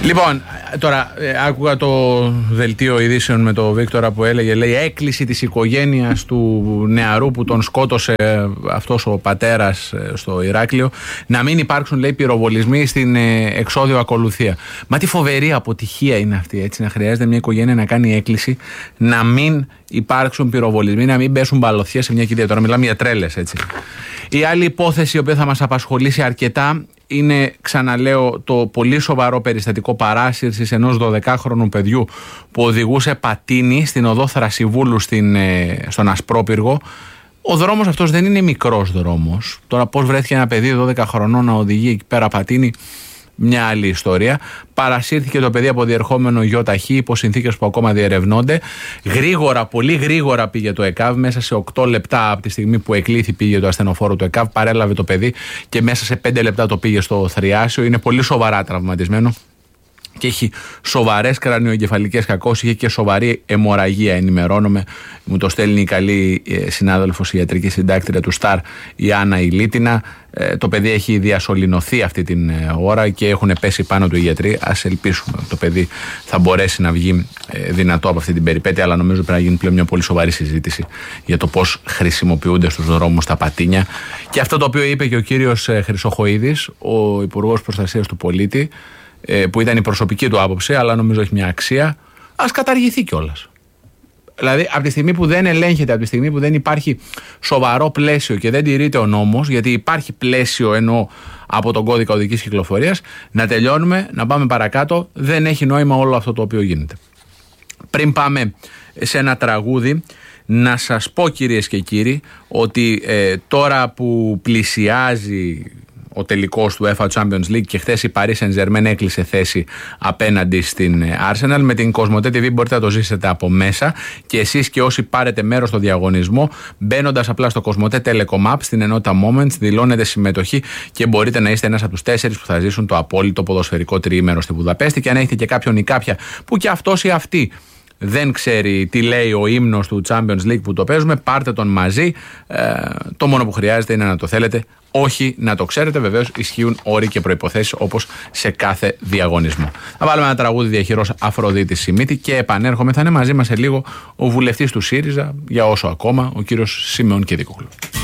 Λοιπόν, τώρα άκουγα το δελτίο ειδήσεων με τον Βίκτορα που έλεγε, λέει, έκκληση της οικογένειας του νεαρού που τον σκότωσε αυτός ο πατέρας στο Ηράκλειο να μην υπάρξουν, λέει, πυροβολισμοί στην εξόδιο ακολουθία. Μα τι φοβερή αποτυχία είναι αυτή, έτσι, να χρειάζεται μια οικογένεια να κάνει έκκληση να μην υπάρξουν πυροβολισμοί, να μην πέσουν μπαλωθιές σε μια κηδεία. Τώρα μιλάμε για τρέλες, έτσι. Η άλλη υπόθεση η οποία θα μας απασχολήσει αρκετά είναι, ξαναλέω, το πολύ σοβαρό περιστατικό παράσυρσης ενός 12χρονου παιδιού που οδηγούσε πατίνι στην οδό Θρασιβούλου στον Ασπρόπυργο. Ο δρόμος αυτός δεν είναι μικρός δρόμος. Τώρα πώς βρέθηκε ένα παιδί 12 χρονών να οδηγεί εκεί πέρα πατίνι, μια άλλη ιστορία. Παρασύρθηκε το παιδί από διερχόμενο γιο ταχύ υπό συνθήκες που ακόμα διερευνώνται. Γρήγορα, πολύ γρήγορα πήγε το ΕΚΑΒ. Μέσα σε 8 λεπτά από τη στιγμή που εκλήθη πήγε το ασθενοφόρο του ΕΚΑΒ. Παρέλαβε το παιδί και μέσα σε 5 λεπτά το πήγε στο Θριάσιο. Είναι πολύ σοβαρά τραυματισμένο και έχει σοβαρές κρανιοεγκεφαλικές κακώσεις, είχε και σοβαρή αιμορραγία, ενημερώνομαι. Μου το στέλνει η καλή συνάδελφος, η ιατρική συντάκτρια του ΣΤΑΡ, η Άννα Ηλίτινα. Το παιδί έχει διασωληνωθεί αυτή την ώρα και έχουν πέσει πάνω του οι γιατροί. Ας ελπίσουμε ότι το παιδί θα μπορέσει να βγει δυνατό από αυτή την περιπέτεια, αλλά νομίζω πρέπει να γίνει πλέον μια πολύ σοβαρή συζήτηση για το πώς χρησιμοποιούνται στους δρόμους τα πατίνια. Και αυτό το οποίο είπε και ο κύριος Χρυσοχοΐδης, ο Υπουργός Προστασίας του Πολίτη, που ήταν η προσωπική του άποψη, αλλά νομίζω έχει μια αξία, ας καταργηθεί κιόλας. Δηλαδή, από τη στιγμή που δεν ελέγχεται, από τη στιγμή που δεν υπάρχει σοβαρό πλαίσιο και δεν τηρείται ο νόμος, γιατί υπάρχει πλαίσιο ενώ από τον κώδικα οδικής κυκλοφορίας, να τελειώνουμε, να πάμε παρακάτω, δεν έχει νόημα όλο αυτό το οποίο γίνεται. Πριν πάμε σε ένα τραγούδι, να σας πω, κυρίες και κύριοι, ότι τώρα που πλησιάζει ο τελικός του UEFA Champions League και χθες η Paris Saint-Germain έκλεισε θέση απέναντι στην Arsenal, με την Κοσμοτέ TV μπορείτε να το ζήσετε από μέσα και εσείς και όσοι πάρετε μέρος στο διαγωνισμό, μπαίνοντας απλά στο Κοσμοτέ Telecom App στην ενότητα Moments, δηλώνετε συμμετοχή και μπορείτε να είστε ένας από τους 4 που θα ζήσουν το απόλυτο ποδοσφαιρικό τριήμερο στη Βουδαπέστη. Και αν έχετε και κάποιον ή κάποια που και αυτός ή αυτή δεν ξέρει τι λέει ο ύμνος του Champions League που το παίζουμε, πάρτε τον μαζί. Το μόνο που χρειάζεται είναι να το θέλετε, όχι να το ξέρετε. Βεβαίως ισχύουν όροι και προϋποθέσεις όπως σε κάθε διαγωνισμό. Θα βάλουμε ένα τραγούδι διαχειρός Αφροδίτης Σιμίτη και επανέρχομαι. Θα είναι μαζί μας σε λίγο ο βουλευτής του ΣΥΡΙΖΑ, για όσο ακόμα, ο κύριος Σιμεών Κηδικόγλου.